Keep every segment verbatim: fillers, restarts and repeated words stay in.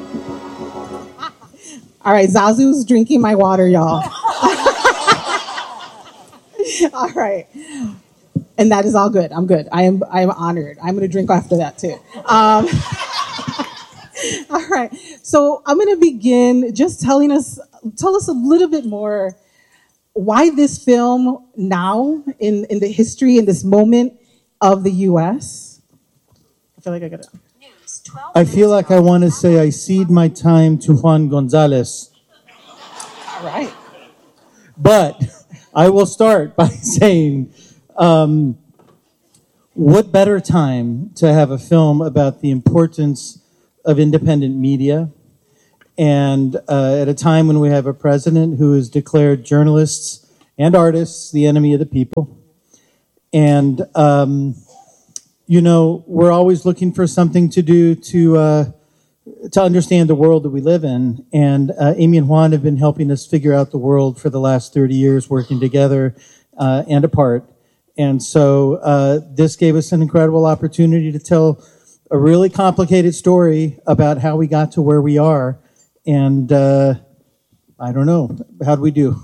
All right, Zazu's drinking my water, y'all. All right. And that is all good. I'm good. I am I am honored. I'm going to drink after that, too. Um, all right. So I'm going to begin just telling us, tell us a little bit more why this film now in, in the history, in this moment of the U S. I feel like I got to... I feel like I want to say I cede my time to Juan Gonzalez. All right. But I will start by saying, um, what better time to have a film about the importance of independent media, and uh, at a time when we have a president who has declared journalists and artists the enemy of the people. And, um, you know, we're always looking for something to do to uh, to understand the world that we live in. And uh, Amy and Juan have been helping us figure out the world for the last thirty years, working together uh, and apart. And so uh, this gave us an incredible opportunity to tell a really complicated story about how we got to where we are. And uh, I don't know, how'd we do?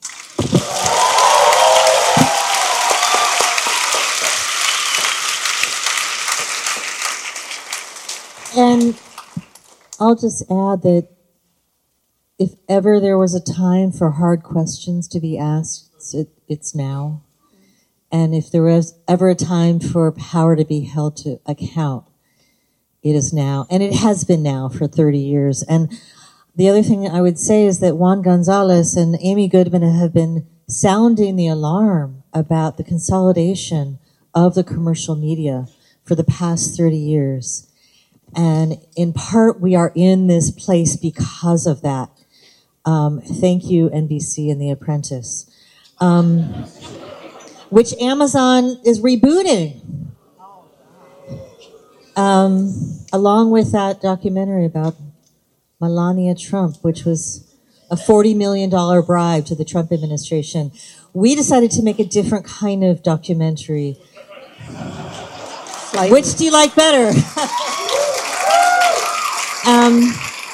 And I'll just add that if ever there was a time for hard questions to be asked, it, it's now. And if there was ever a time for power to be held to account, it is now. And it has been now for thirty years. And the other thing I would say is that Juan Gonzalez and Amy Goodman have been sounding the alarm about the consolidation of the commercial media for the past thirty years. And in part, we are in this place because of that. Um, thank you, N B C and The Apprentice, um, which Amazon is rebooting, um, along with that documentary about Melania Trump, which was a forty million dollars bribe to the Trump administration. We decided to make a different kind of documentary. Like, which do you like better? Um,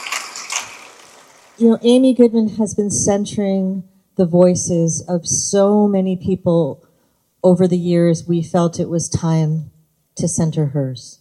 you know, Amy Goodman has been centering the voices of so many people over the years. We felt it was time to center hers.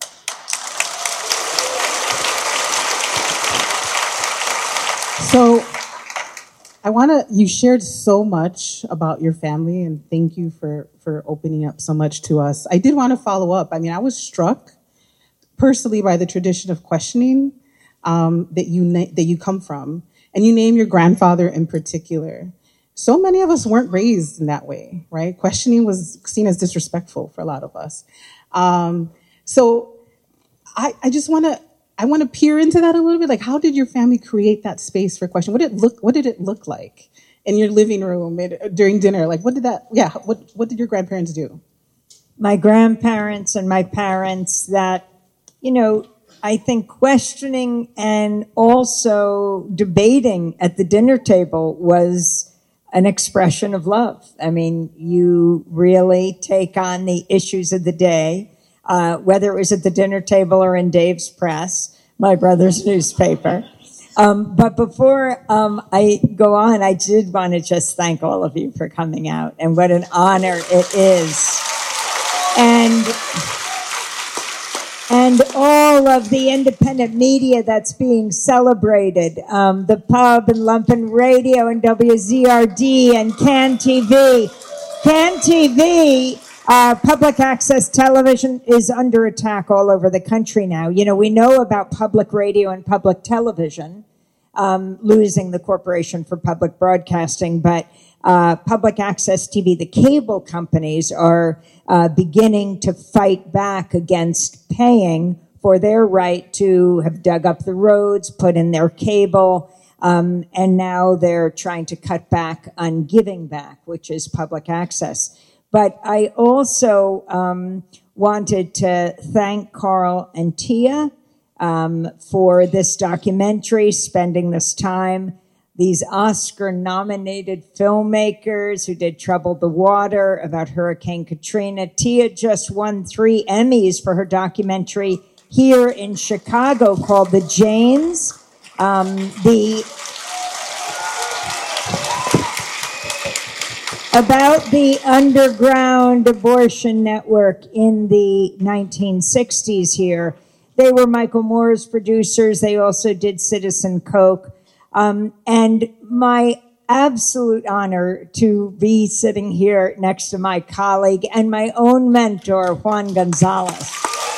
So I want to, you shared so much about your family, and thank you for, for opening up so much to us. I did want to follow up. I mean, I was struck personally by the tradition of questioning um, that you na- that you come from, and you name your grandfather in particular. So many of us weren't raised in that way, right? Questioning was seen as disrespectful for a lot of us. Um, so I, I just want to I want to peer into that a little bit. Like, how did your family create that space for question? What did it look What did it look like in your living room during dinner? Like, what did that? Yeah, what what did your grandparents do? My grandparents and my parents that. You know, I think questioning and also debating at the dinner table was an expression of love. I mean, you really take on the issues of the day, uh, whether it was at the dinner table or in Dave's Press, my brother's newspaper. Um, but before um, I go on, I did want to just thank all of you for coming out, and what an honor it is. And... And all of the independent media that's being celebrated, um, the Pub and Lumpen Radio and W Z R D and CAN T V. CAN T V, uh, public access television, is under attack all over the country now. You know, we know about public radio and public television um, losing the Corporation for Public Broadcasting, but uh, public access T V, the cable companies are Uh, beginning to fight back against paying for their right to have dug up the roads, put in their cable, um, and now they're trying to cut back on giving back, which is public access. But I also um, wanted to thank Carl and Tia um, for this documentary, spending this time. These Oscar-nominated filmmakers who did Trouble the Water about Hurricane Katrina. Tia just won three Emmys for her documentary, here in Chicago called the Janes. Um, the about the underground abortion network in the nineteen sixties here. They were Michael Moore's producers. They also did Citizen Coke. Um, and my absolute honor to be sitting here next to my colleague and my own mentor, Juan Gonzalez.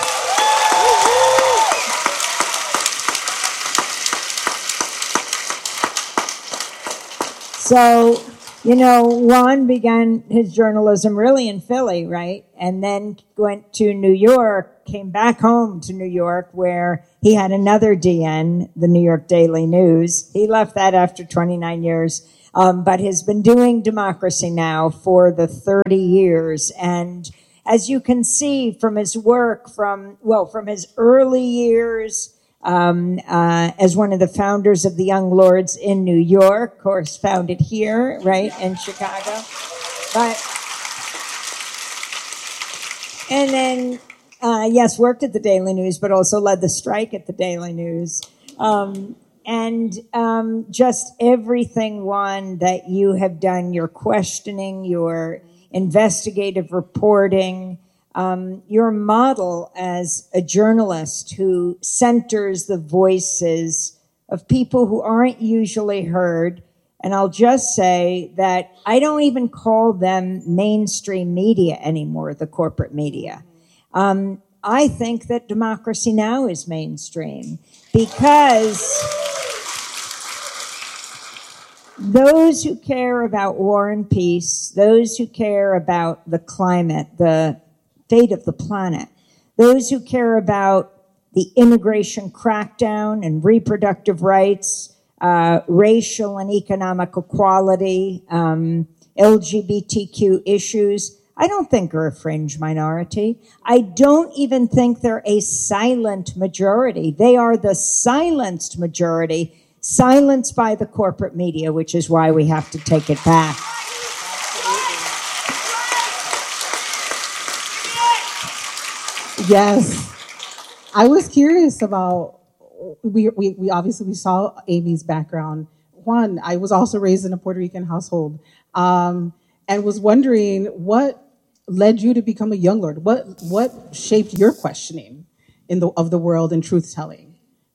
So, you know, Juan began his journalism really in Philly, right? And then went to New York, came back home to New York, where he had another D N, the New York Daily News. He left that after twenty-nine years, um, but has been doing Democracy Now! For the thirty years. And as you can see from his work, from, well, from his early years, Um, uh, as one of the founders of the Young Lords in New York, of course, founded here, right, in Chicago. But, and then, uh, yes, worked at the Daily News, but also led the strike at the Daily News. Um, and um, just everything, Juan, that you have done, your questioning, your investigative reporting, Um, your model as a journalist who centers the voices of people who aren't usually heard. And I'll just say that I don't even call them mainstream media anymore, the corporate media. Um, I think that Democracy Now! Is mainstream because those who care about war and peace, those who care about the climate, the fate of the planet, those who care about the immigration crackdown and reproductive rights, uh, racial and economic equality, um, L G B T Q issues, I don't think are a fringe minority. I don't even think they're a silent majority. They are the silenced majority, silenced by the corporate media, which is why we have to take it back. Yes. I was curious about, we, we, we obviously we saw Amy's background. Juan, I was also raised in a Puerto Rican household, um, and was wondering what led you to become a Young Lord? What, what shaped your questioning in the, of the world and truth-telling?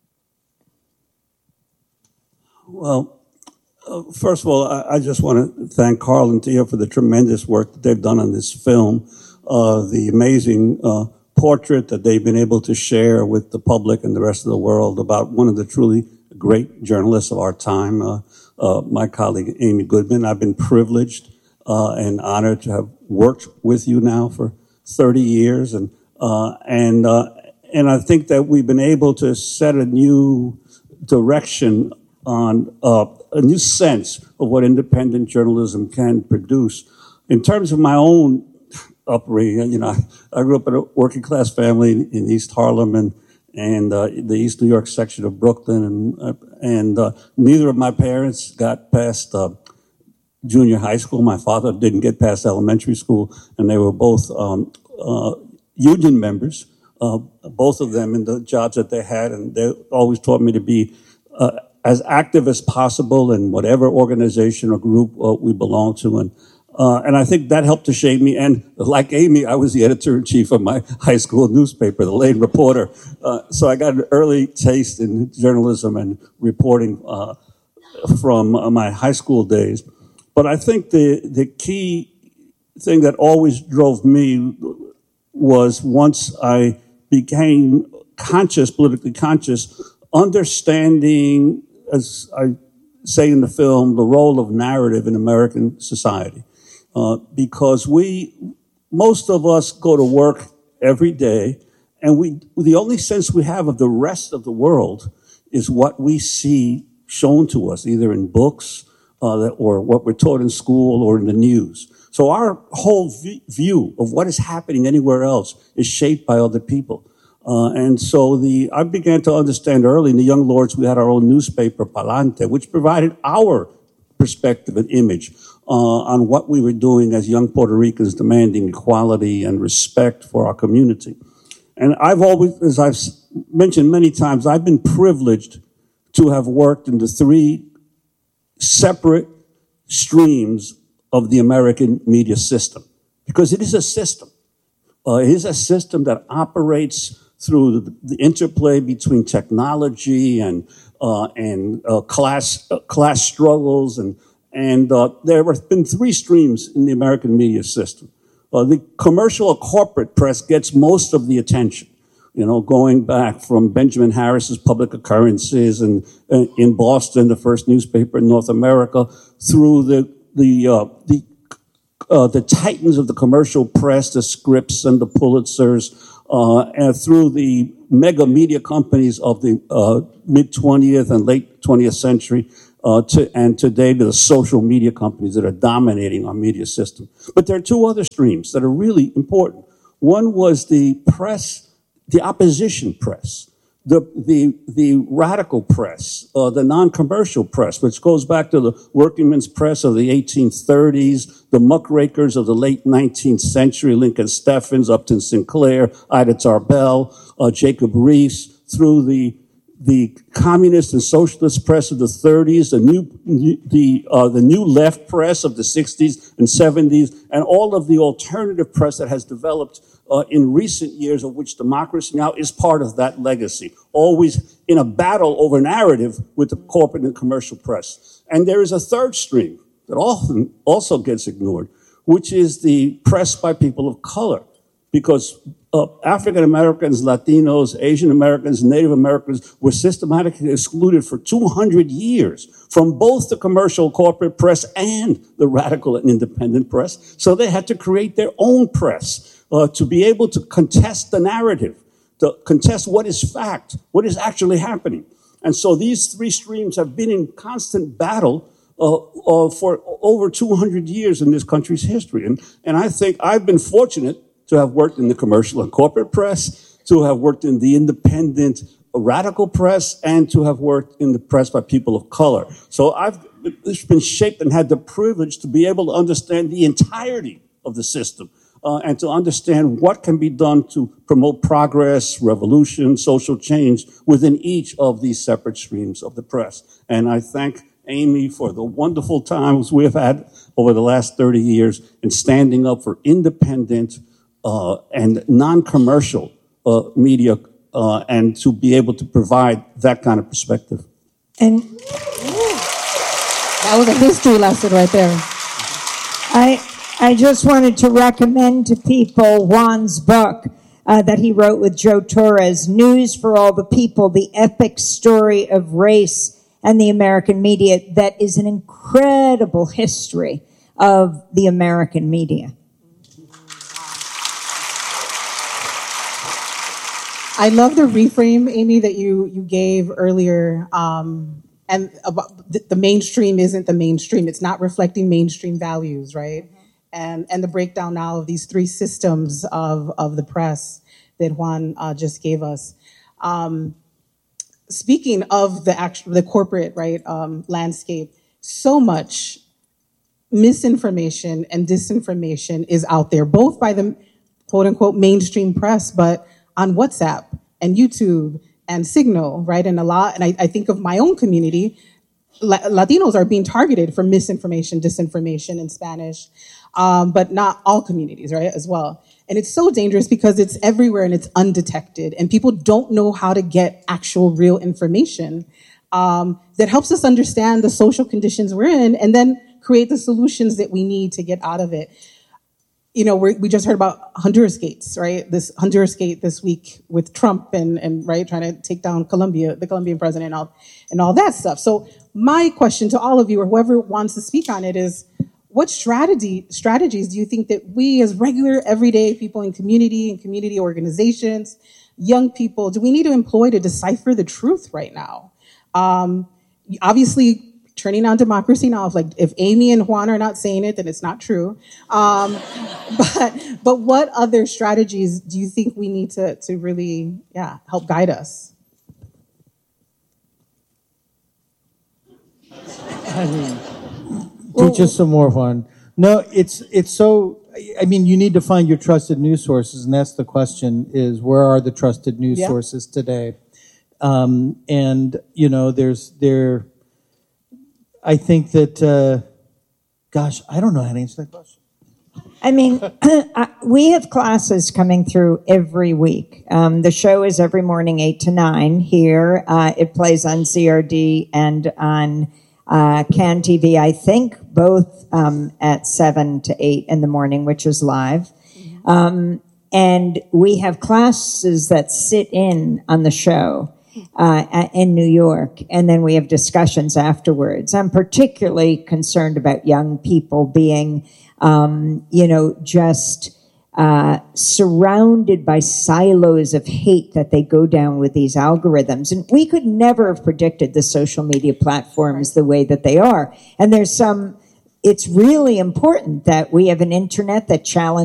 Well, uh, first of all, I, I just want to thank Carl and Tia for the tremendous work that they've done on this film, uh, the amazing uh, portrait that they've been able to share with the public and the rest of the world about one of the truly great journalists of our time, uh, uh, my colleague Amy Goodman. I've been privileged uh, and honored to have worked with you now for thirty years, and uh, and uh, and I think that we've been able to set a new direction on uh, a new sense of what independent journalism can produce. In terms of my own upbringing, you know, I, I grew up in a working class family in, in East Harlem and and uh, the East New York section of Brooklyn, and uh, and uh, neither of my parents got past uh, junior high school. My father didn't get past elementary school, and they were both um, uh, union members, uh, both of them in the jobs that they had, and they always taught me to be uh, as active as possible in whatever organization or group uh, we belong to, and. Uh, and I think that helped to shape me. And like Amy, I was the editor-in-chief of my high school newspaper, the Lane Reporter. Uh, so I got an early taste in journalism and reporting uh, from uh, my high school days. But I think the, the key thing that always drove me was once I became conscious, politically conscious, understanding, as I say in the film, the role of narrative in American society. Uh, because we, most of us go to work every day, and we, the only sense we have of the rest of the world is what we see shown to us, either in books uh, or what we're taught in school or in the news. So our whole v- view of what is happening anywhere else is shaped by other people. Uh, and so the I began to understand early in the Young Lords, we had our own newspaper, Palante, which provided our perspective and image uh, on what we were doing as young Puerto Ricans demanding equality and respect for our community. And I've always, as I've mentioned many times, I've been privileged to have worked in the three separate streams of the American media system, because it is a system. Uh, it is a system that operates through the, the interplay between technology and uh, and uh, class uh, class struggles, and and uh, there have been three streams in the American media system. Uh, the commercial or corporate press gets most of the attention. You know, going back from Benjamin Harris's Public Occurrences and uh, in Boston, the first newspaper in North America, through the the uh, the uh, the titans of the commercial press, the Scripps and the Pulitzers, uh, and through the mega media companies of the uh, mid twentieth and late twentieth century, uh, to, and today the social media companies that are dominating our media system. But there are two other streams that are really important. One was the press, the opposition press, the the the radical press, uh, the non-commercial press, which goes back to the workingmen's press of the eighteen thirties, the muckrakers of the late nineteenth century, Lincoln Steffens, Upton Sinclair, Ida Tarbell, uh, Jacob Riis, through the the communist and socialist press of the thirties, the new, the, uh, the new left press of the sixties and seventies, and all of the alternative press that has developed uh, in recent years, of which democracy now is part of that legacy, always in a battle over narrative with the corporate and commercial press. And there is a third stream that often also gets ignored, which is the press by people of color, because Uh, African Americans, Latinos, Asian Americans, Native Americans were systematically excluded for two hundred years from both the commercial corporate press and the radical and independent press. So they had to create their own press uh, to be able to contest the narrative, to contest what is fact, what is actually happening. And so these three streams have been in constant battle uh, uh, for over two hundred years in this country's history. And, and I think I've been fortunate to have worked in the commercial and corporate press, to have worked in the independent radical press, and to have worked in the press by people of color. So I've been shaped and had the privilege to be able to understand the entirety of the system uh, and to understand what can be done to promote progress, revolution, social change within each of these separate streams of the press. And I thank Amy for the wonderful times we have had over the last thirty years in standing up for independent Uh, and non-commercial uh, media, uh, and to be able to provide that kind of perspective. And That was a history lesson right there. I I just wanted to recommend to people Juan's book uh, that he wrote with Joe Torres, News for All the People, the epic story of race and the American media. That is an incredible history of the American media. I love the reframe, Amy, that you, you gave earlier. Um, and about the, the mainstream isn't the mainstream. It's not reflecting mainstream values, right? And and the breakdown now of these three systems of, of the press that Juan uh, just gave us. Um, speaking of the actual, the corporate, right, um, landscape, so much misinformation and disinformation is out there, both by the quote unquote mainstream press, but on WhatsApp and YouTube and Signal, right? And a lot, and I, I think of my own community, La- Latinos are being targeted for misinformation, disinformation in Spanish, um, but not all communities, right, as well. And it's so dangerous because it's everywhere and it's undetected, and people don't know how to get actual real information um, that helps us understand the social conditions we're in and then create the solutions that we need to get out of it. You know, we're, we just heard about Honduras gates, right? This Honduras gate this week with Trump and, and right, trying to take down Colombia, the Colombian president, and all, and all that stuff. So my question to all of you, or whoever wants to speak on it, is what strategy strategies do you think that we as regular, everyday people in community and community organizations, young people, do we need to employ to decipher the truth right now? Um, obviously, turning on Democracy Now! If like if Amy and Juan are not saying it, then it's not true. Um, but but what other strategies do you think we need to to really yeah help guide us? I mean, do just some more, Juan. No, it's it's so I- I mean, you need to find your trusted news sources, and that's the question: is where are the trusted news Yeah. sources today? Um, and you know, there's there. I think that, uh, gosh, I don't know how to answer that question. I mean, I- we have classes coming through every week. Um, the show is every morning, eight to nine here. Uh, it plays on Z R D and on uh, Can T V, I think, both um, at seven to eight in the morning, which is live. Um, and we have classes that sit in on the show uh, a- in New York, and then we have discussions afterwards. I'm particularly concerned about young people being, um, you know, just uh, surrounded by silos of hate that they go down with these algorithms. And we could never have predicted the social media platforms the way that they are. And there's some, it's really important that we have an internet that challenges